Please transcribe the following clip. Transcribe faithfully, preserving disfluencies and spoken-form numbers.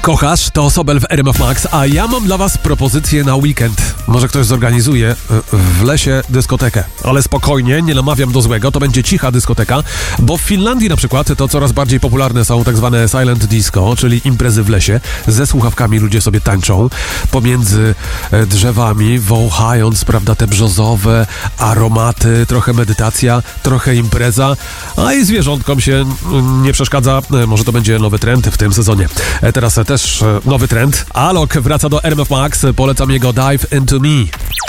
Kochasz? To Sobel w R M F Max, a ja mam dla was propozycję na weekend. Może ktoś zorganizuje w lesie dyskotekę. Ale spokojnie, nie namawiam do złego, to będzie cicha dyskoteka, bo w Finlandii na przykład to coraz bardziej popularne są tak zwane silent disco, czyli imprezy w lesie. Ze słuchawkami ludzie sobie tańczą pomiędzy drzewami, wąchając, prawda, te brzozowe aromaty, trochę medytacja, trochę impreza, a i zwierzątkom się nie przeszkadza. Może to będzie nowy trend w tym sezonie. Teraz też nowy trend. Alok wraca do R M F Max. Polecam jego Dive Into Me.